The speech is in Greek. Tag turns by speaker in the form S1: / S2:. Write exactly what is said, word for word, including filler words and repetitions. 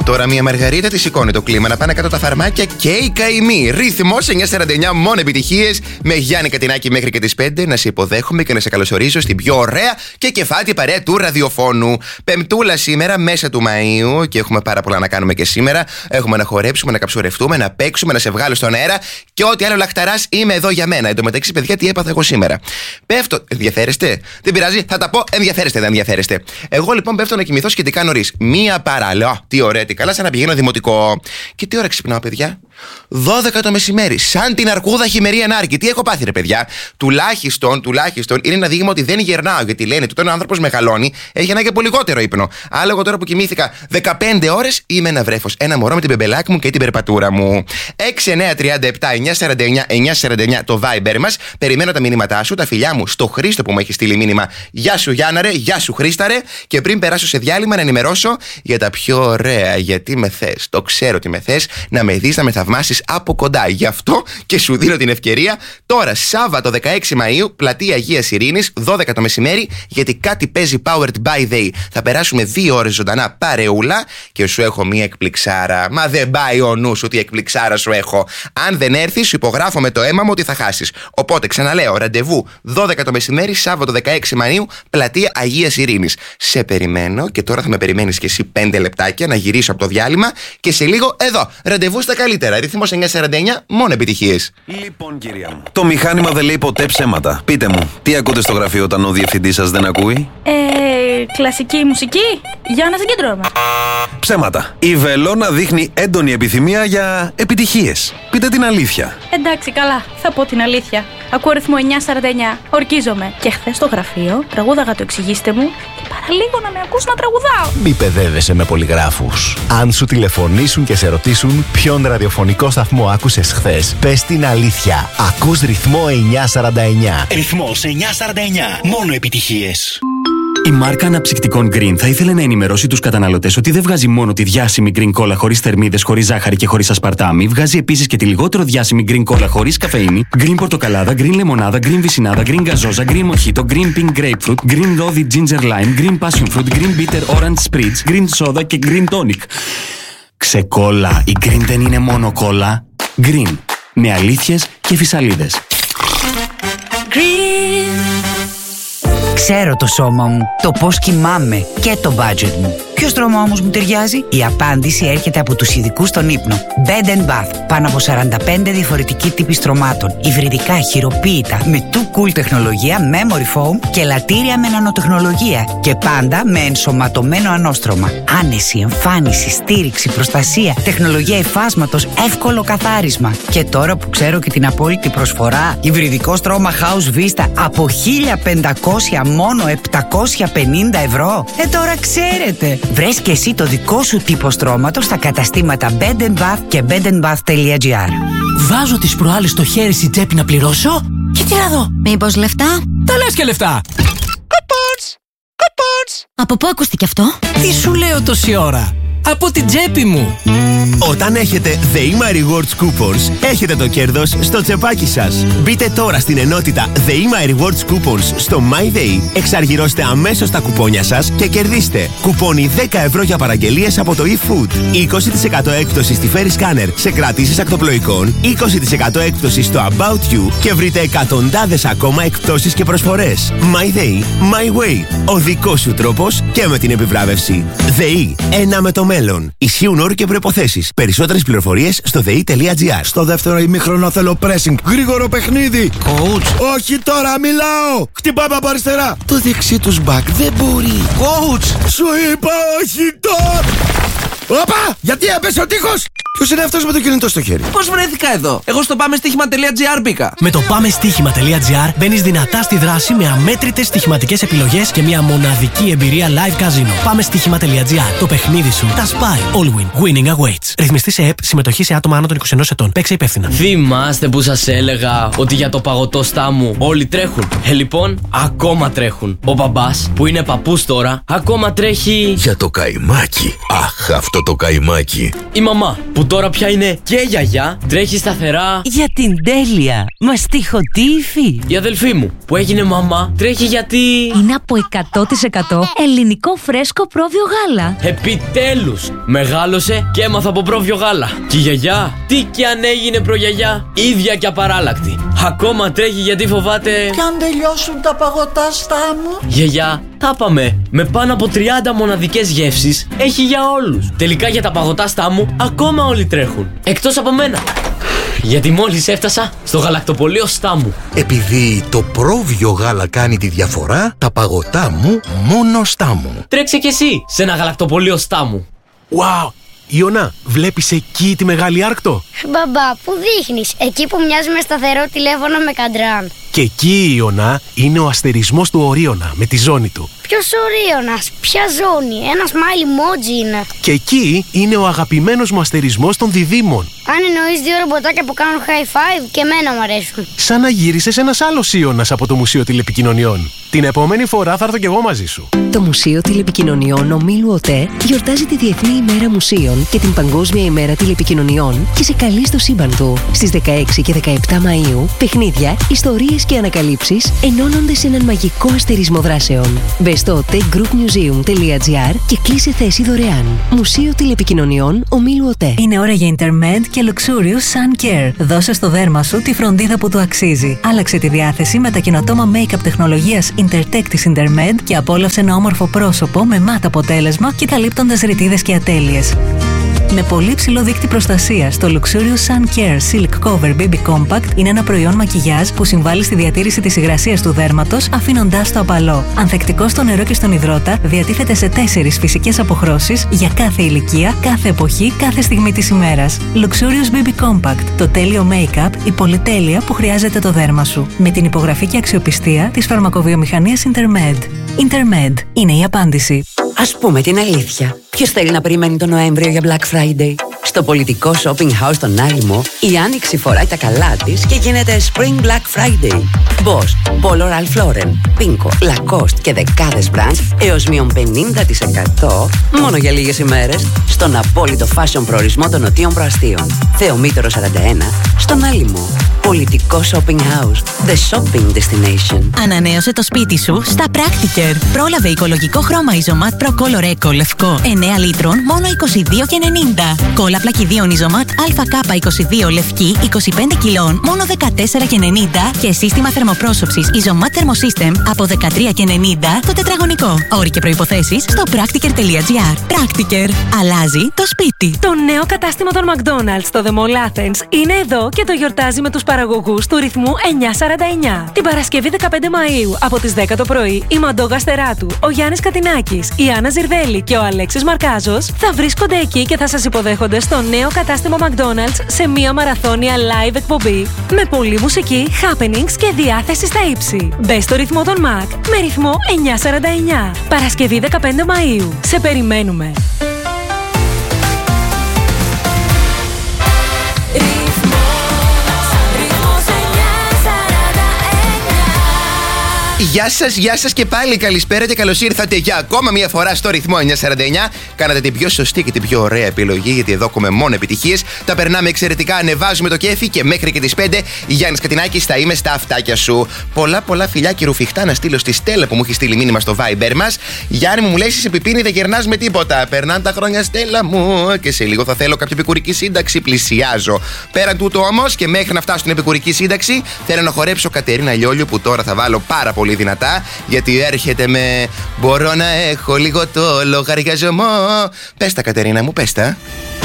S1: Τώρα μία Μαργαρίτα τη σηκώνει το κλίμα να πάνε κάτω τα φαρμάκια και η καημή. Ρυθμός εννιά σαράντα εννιά, μόνο επιτυχίες. Με Γιάννη Κατινάκη μέχρι και τις πέντε να σε υποδέχομαι και να σε καλωσορίζω στην πιο ωραία και κεφάτη παρέα του ραδιοφώνου. Πεμπτούλα σήμερα, μέσα του Μαΐου, και έχουμε πάρα πολλά να κάνουμε και σήμερα. Έχουμε να χορέψουμε, να καψουρευτούμε, να παίξουμε, να σε βγάλω στον αέρα και ό,τι άλλο λαχταράς είμαι εδώ για μένα. Εν τω μεταξύ, παιδιά, τι έπαθα εγώ σήμερα. Πέφτω. Ενδιαφέρεστε? Δεν πειράζει, θα τα πω. Ενδιαφέρεστε, δεν ενδιαφέρεστε. Εγώ λοιπόν πέφτω να κοιμηθώ σχετικά νωρίς. Μία παρά. Λέω, τι ωραία, τι καλά, σαν να πηγαίνω δημοτικό. Και τι ώρα ξυπνάω, παιδιά? δώδεκα το μεσημέρι. Σαν την αρκούδα χειμερή ανάρκη. Τι έχω πάθει, ρε παιδιά? Τουλάχιστον, τουλάχιστον είναι ένα δείγμα ότι δεν γερνάω. Γιατί λένε ότι όταν ο άνθρωπος μεγαλώνει, έχει ανάγκη από λιγότερο ύπνο. Αλλά εγώ τώρα που κοιμήθηκα δεκαπέντε ώρες, είμαι ένα βρέφος. Ένα μωρό με την μπεμπελάκι μου και την περπατούρα μου. έξι εννιά τρία επτά εννιά σαράντα εννιά εννιά σαράντα εννιά το Viber μας. Περιμένω τα μηνύματά σου, τα φιλιά μου στο Χρήστο που μου έχει στείλει μήνυμα. Γεια σου Γιάννα ρε, γεια σου Χρήστα ρε. Και πριν περάσω σε διάλειμμα να ενημερώσω για τα πιο ωραία. Γιατί με θες, το ξέρω ότι με θες, να με δεις, να με θαυμάσεις από κοντά. Γι' αυτό και σου δίνω την ευκαιρία τώρα, Σάββατο δεκαέξι Μαΐου, πλατεία Αγίας Ειρήνης, δώδεκα το μεσημέρι, γιατί κάτι παίζει Powered by They. Θα περάσουμε δύο ώρες ζωντανά παρεούλα και σου έχω μία εκπληξάρα. Μα δεν πάει ο νους ότι εκπληξάρα σου έχω. Αν δεν έρθεις, σου υπογράφω με το αίμα μου ότι θα χάσεις. Οπότε ξαναλέω, ραντεβού δώδεκα το μεσημέρι, Σάββατο δεκαέξι Μαΐου, πλατεία Αγίας Ειρήνης. Σε περιμένω και τώρα θα με περιμένεις και εσύ πέντε λεπτάκια να γυρίσω από το διάλειμμα και σε λίγο εδώ. Ραντεβού στα καλύτερα. Ρυθμός εννιά σαράντα εννιά, μόνο επιτυχίες.
S2: Λοιπόν, κυρία μου, το μηχάνημα δεν λέει ποτέ ψέματα. Πείτε μου, τι ακούτε στο γραφείο όταν ο διευθυντής σας δεν ακούει?
S3: Ε, κλασική μουσική, για να συγκεντρώμε.
S2: Ψέματα. Η Βελόνα δείχνει έντονη επιθυμία για επιτυχίες. Πείτε την αλήθεια.
S3: Εντάξει, καλά, θα πω την αλήθεια. Ακούω ρυθμό εννιά σαράντα εννιά, ορκίζομαι. Και χθες στο γραφείο τραγούδαγα το εξηγήστε μου και παραλίγο να με ακούς να τραγουδάω.
S4: Μη παιδεύεσαι με πολυγράφους. Αν σου τηλεφωνήσουν και σε ρωτήσουν ποιον ραδιοφωνικό σταθμό άκουσες χθες, πες την αλήθεια. Ακούς ρυθμό εννιά σαράντα εννιά.
S5: Ρυθμός εννιά σαράντα εννιά, μόνο επιτυχίες.
S6: Η μάρκα αναψυκτικών Green θα ήθελε να ενημερώσει τους καταναλωτές ότι δεν βγάζει μόνο τη διάσημη Green Cola χωρίς θερμίδες, χωρίς ζάχαρη και χωρίς ασπαρτάμι, βγάζει επίσης και τη λιγότερο διάσημη Green Cola χωρίς καφεΐνη, Green Πορτοκαλάδα, Green Λεμονάδα, Green Βυσσινάδα, Green Γκαζόζα, Green Mojito, Green Pink Grapefruit, Green Rosy Ginger Lime, Green Passion Fruit, Green Bitter Orange Spritz, Green Soda και Green Tonic. Ξεκόλα, η Green δεν είναι μόνο κόλλα. Green, με αλήθειες και φυσαλίδες.
S7: Ξέρω το σώμα μου, το πώς κοιμάμαι και το budget μου. Ποιο στρώμα όμως μου ταιριάζει? Η απάντηση έρχεται από τους ειδικούς στον ύπνο. Bed and Bath. Πάνω από σαράντα πέντε διαφορετικοί τύποι στρωμάτων. Υβριδικά, χειροποίητα, με too cool τεχνολογία, memory foam και λατήρια με νανοτεχνολογία. Και πάντα με ενσωματωμένο ανώστρωμα. Άνεση, εμφάνιση, στήριξη, προστασία, τεχνολογία υφάσματος, εύκολο καθάρισμα. Και τώρα που ξέρω και την απόλυτη προσφορά, υβριδικό στρώμα House Vista από χίλια πεντακόσια μόνο επτακόσια πενήντα ευρώ. Ε, τώρα ξέρετε. Βρες και εσύ το δικό σου τύπο στρώματος στα καταστήματα Bed and Bath και bed and bath τελεία gr.
S8: Βάζω τις προάλλες στο χέρι στην τσέπη να πληρώσω και τι να δω?
S9: Μήπως λεφτά?
S8: Τα λες και λεφτά!
S9: Κουπόνς! Κουπόνς! Από πού ακούστηκε αυτό?
S8: Τι σου λέω τόση ώρα? Από την τσέπη μου!
S10: Όταν έχετε ΔΕΗΜΑ Rewards Coupons, έχετε το κέρδος στο τσεπάκι σας. Μπείτε τώρα στην ενότητα ΔΕΗΜΑ Rewards Coupons στο MyDay, εξαργυρώστε αμέσως τα κουπόνια σας και κερδίστε κουπόνι δέκα ευρώ για παραγγελίες από το eFood, είκοσι τοις εκατό έκπτωση στη Ferry Scanner σε κρατήσεις ακτοπλοϊκών, είκοσι τοις εκατό έκπτωση στο About You και βρείτε εκατοντάδες ακόμα εκπτώσεις και προσφορές. MyDay, My Way, ο δικός σου τρόπος και με την επιβράβευση. ΔΕΗ, ένα με το μέλλον. Ισχύουν όροι και προϋποθέσεις. Περισσότερες πληροφορίες στο δε ι τελεία τζι άρ.
S11: Στο δεύτερο ημίχρονο θέλω pressing. Γρήγορο παιχνίδι.
S8: Coach.
S11: Όχι τώρα, μιλάω. Χτυπάμε από αριστερά.
S10: Το δεξί τους μπακ δεν μπορεί.
S11: Coach. Σου είπα όχι τώρα. Όπα! Γιατί έπεσε ο τείχος! Ποιος είναι αυτός με το κινητό στο χέρι?
S12: Πώς βρέθηκα εδώ? Εγώ στο πάμε στοίχημα τελεία τζι άρ μπήκα.
S8: Με το πάμε στοίχημα τελεία τζι άρ μπαίνεις δυνατά στη δράση με αμέτρητες στοιχηματικές επιλογές και μια μοναδική εμπειρία live casino. Πάμε στοίχημα τελεία τζι άρ. Το παιχνίδι σου τα σπάει. All win. Winning awaits. Ρυθμιστή σε ΕΠ. Συμμετοχή σε άτομα άνω των είκοσι ενός ετών. Παίξε υπεύθυνα.
S13: Θυμάστε που σας έλεγα ότι για το παγωτό στάμου όλοι τρέχουν? Ε, λοιπόν, ακόμα τρέχουν. Ο μπαμπάς, που είναι παππούς τώρα, ακόμα τρέχει.
S14: Για το καϊμάκι. Αχ, αυτό το καϊμάκι.
S13: Η μαμά, που τώρα πια είναι και γιαγιά, τρέχει σταθερά.
S14: Για την τέλεια, μαστιχωτή υφή.
S13: Η αδελφή μου που έγινε μαμά τρέχει γιατί
S15: είναι από εκατό τοις εκατό ελληνικό φρέσκο πρόβιο γάλα.
S13: Επιτέλους μεγάλωσε και έμαθα από πρόβιο γάλα. Και η γιαγιά, τι και αν έγινε προγιαγιά, ίδια και απαράλλακτη. Ακόμα τρέχει γιατί φοβάται
S16: κι αν τελειώσουν τα παγωτάστά μου.
S13: Γιαγιά, τα είπαμε, με πάνω από τριάντα μοναδικές γεύσεις έχει για όλους. Τελικά για τα παγωτάστά μου ακόμα όλοι τρέχουν, εκτός από μένα. Γιατί μόλις έφτασα στο γαλακτοπωλείο Στάμου.
S17: Επειδή το πρόβιο γάλα κάνει τη διαφορά, τα παγωτά μου μόνο Στάμου.
S13: Τρέξε κι εσύ σε ένα γαλακτοπωλείο Στάμου.
S18: Wow! Ιωνά, βλέπεις εκεί τη Μεγάλη Άρκτο?
S19: Μπαμπά, πού δείχνεις? Εκεί που μοιάζει με σταθερό τηλέφωνο με καντράν.
S18: Και εκεί, Ιωνά, είναι ο αστερισμός του Ορίωνα με τη ζώνη του.
S19: Ποιος Ορίωνας? Ποια ζώνη? Ένα smile emoji είναι.
S18: Και εκεί είναι ο αγαπημένος μου αστερισμός των διδήμων.
S19: Αν εννοείς δύο ρομποτάκια που κάνουν high five, και εμένα μου αρέσουν.
S18: Σαν να γύρισες ένας άλλος Ιώνας από το Μουσείο Τηλεπικοινωνιών. Την επόμενη φορά θα έρθω κι εγώ μαζί σου.
S20: Το Μουσείο Τηλεπικοινωνιών Ομίλου ΟΤΕ γιορτάζει τη Διεθνή ημέρα Μουσείων και την Παγκόσμια ημέρα Τηλεπικοινωνιών και σε καλεί στο σύμπαν του. Στις δεκαέξι και δεκαεπτά Μαΐου, παιχνίδια, ιστορίες και ανακαλύψεις ενώνονται σε έναν μαγικό αστερισμό δράσεων. Μπες στο otegroupmuseum τελεία gr και κλείσε θέση δωρεάν. Μουσείο Τηλεπικοινωνιών Ομίλου ΟΤΕ.
S21: Είναι ώρα για Intermed και Luxurious Sun Care. Δώσε στο δέρμα σου τη φροντίδα που του αξίζει. Άλλαξε τη διάθεση με τα καινοτόμα make-up τεχνολογίας Intertech της Intermed και απόλαυσε ένα όμορφο πρόσωπο με μάτ αποτέλεσμα και καλύπτοντας ρητίδες και ατέλειες. Με πολύ ψηλό δείκτη προστασίας, το Luxurious Sun Care Silk Cover μπέιμπι Compact είναι ένα προϊόν μακιγιάζ που συμβάλλει στη διατήρηση της υγρασίας του δέρματος, αφήνοντάς το απαλό. Ανθεκτικό στο νερό και στον υδρότα, διατίθεται σε τέσσερις φυσικές αποχρώσεις για κάθε ηλικία, κάθε εποχή, κάθε στιγμή της ημέρας. Luxurious μπέιμπι Compact, το τέλειο make-up, η πολυτέλεια που χρειάζεται το δέρμα σου. Με την υπογραφή και αξιοπιστία της φαρμακοβιομηχανίας Intermed. Intermed είναι η απάντηση.
S7: Ας πούμε την αλήθεια. Ποιος θέλει να περιμένει τον Νοέμβριο για Black Friday? Στο πολιτικό shopping house στον Άλυμο, η Άνοιξη φοράει τα καλά της και γίνεται Spring Black Friday. Boss, Polo Ralph Lauren, Pinko, Lacoste και δεκάδες brands έως μείον πενήντα τοις εκατό μόνο για λίγες ημέρες στον απόλυτο fashion προορισμό των νοτίων προαστίων. Θεομήτωρο σαράντα ένα, στον Άλυμο. Πολιτικό shopping house, the shopping destination.
S21: Ανανέωσε το σπίτι σου στα Practiker. Πρόλαβε οικολογικό χρώμα Isomat Pro Color Eco λευκό εννέα λίτρων μόνο είκοσι δύο και ενενήντα. Κόλλα πλακιδίων Isomat Α K είκοσι δύο λευκή είκοσι πέντε κιλών μόνο δεκατέσσερα και ενενήντα και σύστημα θερμοπρόσωψης Isomat Thermosystem από δεκατρία και ενενήντα το τετραγωνικό. Όροι και προϋποθέσεις στο practiker τελεία gr. Practiker. Αλλάζει το σπίτι.
S22: Το νέο κατάστημα των McDonald's στο The Mall Athens είναι εδώ και το γιορτάζει με τους παραγωγούς του ρυθμού εννιακόσια σαράντα εννιά. Την Παρασκευή δεκαπέντε Μαΐου από τις δέκα το πρωί η Μαντώ Γαστεράτου, ο Γιάννης Κατινάκης, η Άννα Ζιρδέλη και ο Αλέξης Μαρκάζος θα βρίσκονται εκεί και θα σας υποδέχονται στο νέο κατάστημα McDonald's σε μία μαραθώνια live εκπομπή με πολλή μουσική, happenings και διάθεση στα ύψη. Μπες στο ρυθμό των Mac με ρυθμό εννιακόσια σαράντα εννιά. Παρασκευή δεκαπέντε Μαΐου. Σε περιμένουμε.
S1: Γεια σας, γεια σας και πάλι καλησπέρα και καλώς ήρθατε για ακόμα μια φορά στο ρυθμό εννιακόσια σαράντα εννιά. Κάνατε την πιο σωστή και την πιο ωραία επιλογή, γιατί εδώ έχουμε μόνο επιτυχίες. Τα περνάμε εξαιρετικά, ανεβάζουμε το κέφι και μέχρι και τις πέντε Γιάννης Κατινάκης θα είμαι στα αυτάκια σου. Πολλά πολλά φιλιά και ρουφιχτά να στείλω στη Στέλλα που μου έχει στείλει μήνυμα στο Viber μας. Γιάννη μου, μου λέει σε πιπίνι δεν γερνάς με τίποτα. Περνάνε τα χρόνια, Στέλλα μου, και σε λίγο θα θέλω κάποια επικουρική σύνταξη. Πλησιάζω. Πέραν τούτο όμως και μέχρι να φτάσω στην επικουρική σύνταξη, θέλω να χορέψω Κατερίνα Λιόλιο που τώρα θα βάλω πάρα πολύ δυνατά, γιατί έρχεται με μπορώ να έχω λίγο το λογαριασμό. Πες τα, Κατερίνα μου, πες τα.